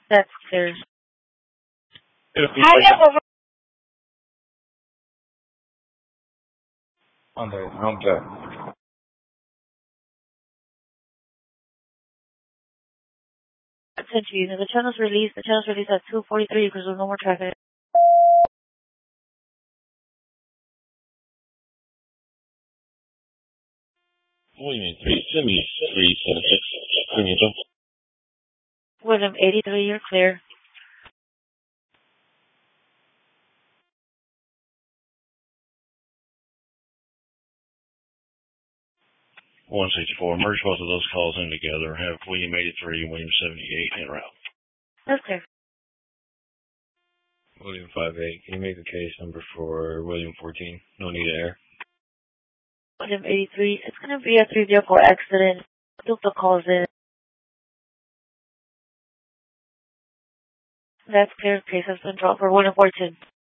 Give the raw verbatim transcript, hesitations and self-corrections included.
That's clear. It'll be Hang up over. Monday. Okay. Attention user. The channel's released. The channel's released at two forty-three because there's no more traffic. What do you mean? Three, send me three, seven, six. Bring me them. William, eighty-three, you're clear. one sixty-four. Merge both of those calls in together. Have William eighty-three and William seventy-eight en route. That's clear. William five eight, can you make a case number for William fourteen? No need of air. William eighty-three, it's going to be a three vehicle accident. Took the calls in. That's clear. Case has been dropped for William fourteen.